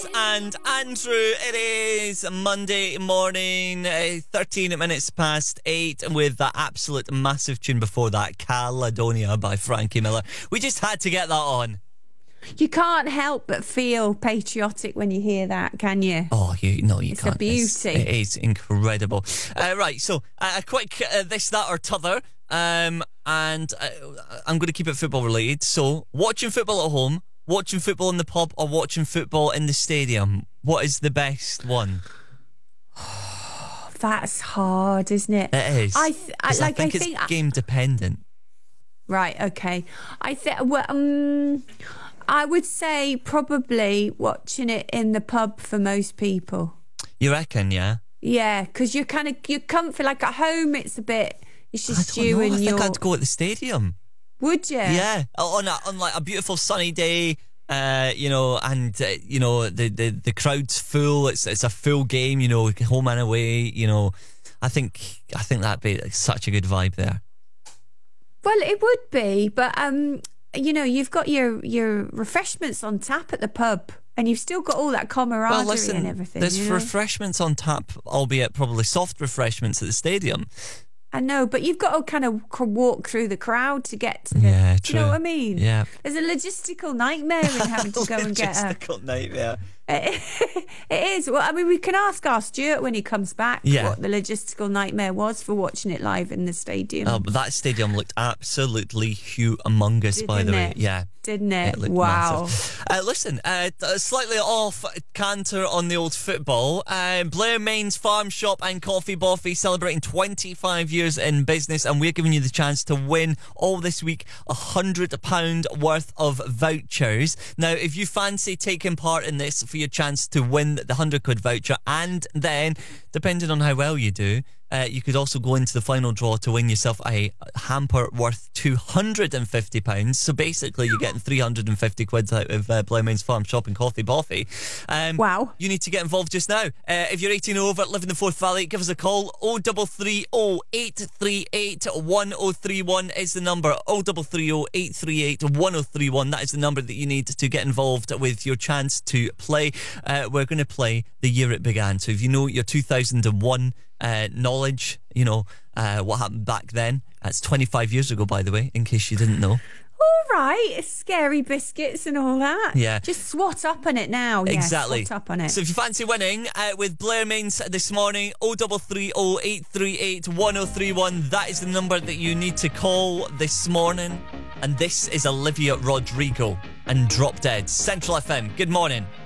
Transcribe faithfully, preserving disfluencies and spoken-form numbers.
And Andrew, it is Monday morning, uh, thirteen minutes past eight, with that absolute massive tune before that, Caledonia by Frankie Miller. We just had to get that on. You can't help but feel patriotic when you hear that, can you? Oh, you no, you it's can't. It's a beauty. It's, it is incredible. Uh, right, so uh, a quick uh, this, that, or t'other, um, and uh, I'm going to keep it football related. So, watching football at home, watching football in the pub, or watching football in the stadium? What is the best one? That's hard, isn't it? It is. I, th- I, like, I think I it's think game dependent. Right, okay. I think, well, um, I would say probably watching it in the pub for most people. You reckon, yeah? Yeah, because you're kind of, you're comfy. Like at home, it's a bit, it's just I don't you know. and I think your... I'd go at the stadium. Would you? Yeah, on a, on like a beautiful sunny day, uh, you know, and uh, you know the, the the crowd's full. It's it's a full game, you know, home and away. You know, I think I think that'd be like, such a good vibe there. Well, it would be, but um, you know, you've got your your refreshments on tap at the pub, and you've still got all that camaraderie well, listen, and everything. There's you know? refreshments on tap, albeit probably soft refreshments at the stadium. I know, but you've got to kind of walk through the crowd to get to the... Yeah, do you know what I mean? Yeah. There's a logistical nightmare in having to go and get a... Logistical nightmare. It is. Well, I mean, we can ask our Stuart when he comes back yeah. what the logistical nightmare was for watching it live in the stadium. Oh, but that stadium looked absolutely humongous, Didn't by the it? way. Yeah. Didn't it? it Wow. Uh, listen, uh, slightly off canter on the old football. Uh, Blair Main's Farm Shop and Coffee Boffy celebrating twenty-five years in business, and we're giving you the chance to win all this week one hundred pounds worth of vouchers. Now, if you fancy taking part in this for your chance to win the one hundred quid voucher, and then, depending on how well you do, Uh, you could also go into the final draw to win yourself a hamper worth two hundred fifty pounds. So basically, you're getting three hundred fifty quid out of uh, Blaumain's Farm Shop and Coffee Boffy. Um, wow. You need to get involved just now. Uh, if you're eighteen or over, live in the Forth Valley, give us a call. oh three three oh, eight three eight, one oh three one is the number. oh three three oh, eight three eight, one oh three one. That is the number that you need to get involved with your chance to play. Uh, we're going to play the year it began. So if you know your two thousand one Uh, knowledge, you know, uh, what happened back then. That's twenty-five years ago, by the way, in case you didn't know. All right, scary biscuits and all that. Yeah. Just swat up on it now. Exactly. Yeah, swat up on it. So if you fancy winning uh, with Blair Mains this morning, oh three three oh, eight three eight, one oh three one. That is the number that you need to call this morning. And this is Olivia Rodrigo and Drop Dead. Central F M, good morning.